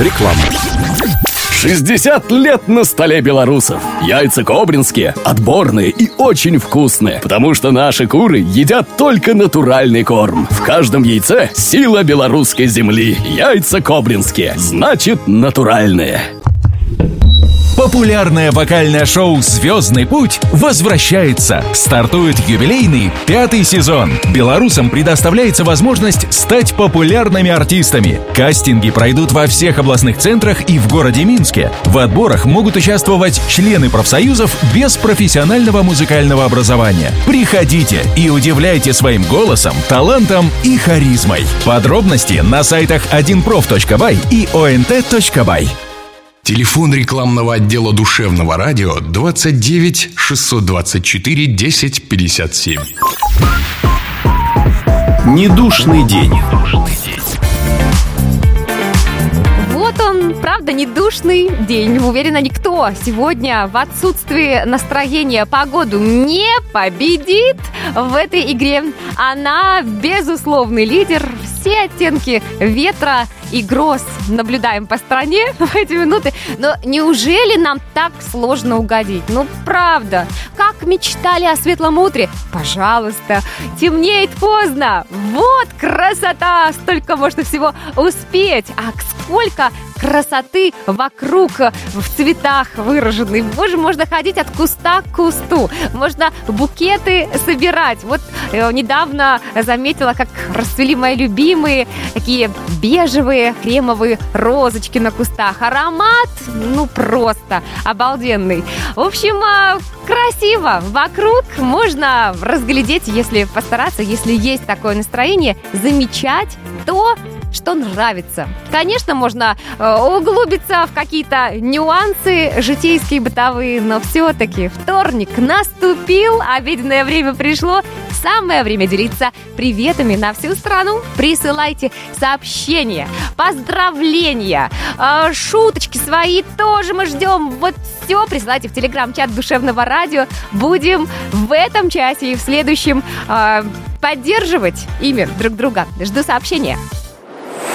Реклама. 60 лет на столе белорусов. Яйца кобринские, отборные и очень вкусные, потому что наши куры едят только натуральный корм. В каждом яйце сила белорусской земли. Яйца кобринские, значит натуральные. Популярное вокальное шоу «Звездный путь» возвращается. Стартует юбилейный 5-й сезон. Белорусам предоставляется возможность стать популярными артистами. Кастинги пройдут во всех областных центрах и в городе Минске. В отборах могут участвовать члены профсоюзов без профессионального музыкального образования. Приходите и удивляйте своим голосом, талантом и харизмой. Подробности на сайтах 1prof.by и ont.by. Телефон рекламного отдела душевного радио 29 624 10 57. Недушный день. Вот он, правда, недушный день. Уверена, никто сегодня в отсутствии настроения погоду не победит в этой игре. Она безусловный лидер. Все оттенки ветра и гроз наблюдаем по стране в эти минуты. Но неужели нам так сложно угодить? Ну, правда. Как мечтали о светлом утре? Пожалуйста. Темнеет поздно. Вот красота! Столько можно всего успеть. А сколько красоты вокруг в цветах выраженной. Боже, можно ходить от куста к кусту. Можно букеты собирать. Вот недавно заметила, как расцвели мои любимые такие бежевые кремовые розочки на кустах. Аромат, ну, просто обалденный. В общем, красиво. Вокруг можно разглядеть, если постараться, если есть такое настроение, замечать то, что нравится. Конечно, можно углубиться в какие-то нюансы житейские, бытовые, но все-таки вторник наступил, обеденное время пришло. Самое время делиться приветами на всю страну. Присылайте сообщения, поздравления, шуточки свои тоже мы ждем. Вот все присылайте в телеграм-чат Душевного радио. Будем в этом часе и в следующем поддерживать ими друг друга. Жду сообщения.